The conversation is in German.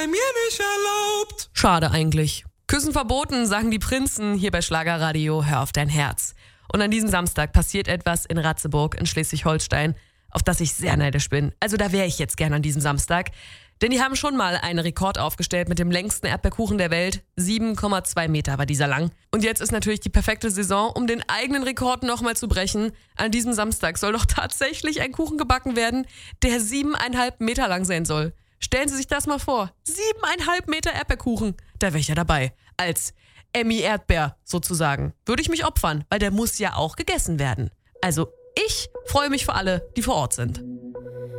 bei mir nicht erlaubt. Schade eigentlich. Küssen verboten, sagen die Prinzen hier bei Schlagerradio. Hör auf dein Herz. Und an diesem Samstag passiert etwas in Ratzeburg in Schleswig-Holstein, auf das ich sehr neidisch bin. Also da wäre ich jetzt gern an diesem Samstag. Denn die haben schon mal einen Rekord aufgestellt mit dem längsten Erdbeerkuchen der Welt. 7,2 Meter war dieser lang. Und jetzt ist natürlich die perfekte Saison, um den eigenen Rekord nochmal zu brechen. An diesem Samstag soll doch tatsächlich ein Kuchen gebacken werden, der 7,5 Meter lang sein soll. Stellen Sie sich das mal vor. 7,5 Meter Erdbeerkuchen. Da wäre ich ja dabei. Als Emmy Erdbeer sozusagen. Würde ich mich opfern, weil der muss ja auch gegessen werden. Also ich freue mich für alle, die vor Ort sind.